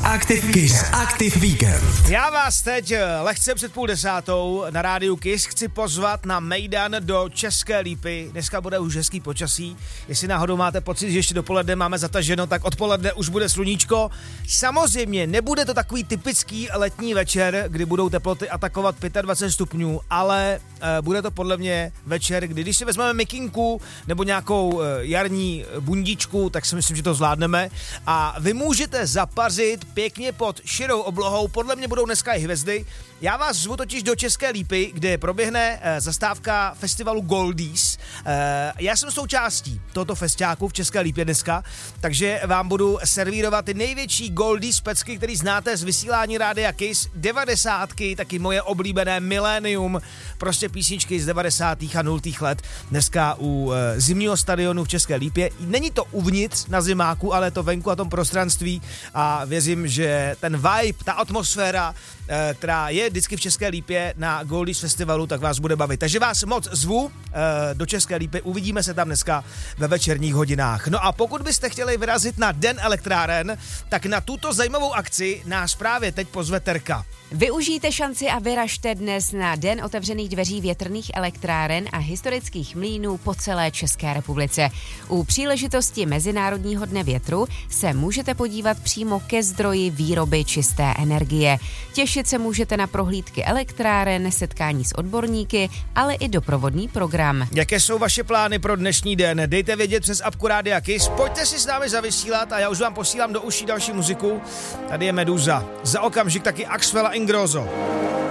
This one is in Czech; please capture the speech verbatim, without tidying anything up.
Active Kiss Active Weekend. Já vás teď lehce před půl desátou na rádiu Kiss chci pozvat na mejdan do České Lípy. Dneska bude už hezký počasí. Jestli náhodou máte pocit, že ještě dopoledne máme zataženo, tak odpoledne už bude sluníčko. Samozřejmě nebude to takový typický letní večer, kdy budou teploty atakovat dvacet pět stupňů, ale e, bude to podle mě večer, kdy když si vezmeme mikinku nebo nějakou e, jarní bundičku, tak si myslím, že to zvládneme. A vy můžete zapařit pěkně pod širou oblohou. Podle mě budou dneska i hvězdy. Já vás zvu totiž do České Lípy, kde proběhne e, zastávka festivalu Goldies. E, já jsem součástí tohoto festiáku v České Lípě dneska, takže vám budu servírovat ty největší Goldies pecky, který znáte z vysílání rádia Kiss, devadesátky, taky moje oblíbené Milénium, prostě písničky z devadesátých a nultých let. Dneska u e, zimního stadionu v České Lípě. Není to uvnitř na zimáku, ale to venku a tom prostranství a věřím, že ten vibe, ta atmosféra, e, která je vždycky v České Lípě na Goldies festivalu, tak vás bude bavit. Takže vás moc zvu e, do České Lípy, uvidíme se tam dneska ve večerních hodinách. No a pokud byste chtěli vyrazit na Den elektráren, tak na tuto zajímavou akci nás právě teď pozve Terka. Využijte šanci a vyražte dnes na Den otevřených dveří větrných elektráren a historických mlýnů po celé České republice. U příležitosti Mezinárodního dne větru se můžete podívat přímo ke zdroji výroby čisté energie. Těšit se můžete na prohlídky elektráren, setkání s odborníky, ale i doprovodný program. Jaké jsou vaše plány pro dnešní den? Dejte vědět přes apku Rádia Kiss. Pojďte si s námi zavysílat a já už vám posílám do uší další muziku. Tady je Meduza. Za okamžik taky Axwell a Ingrosso.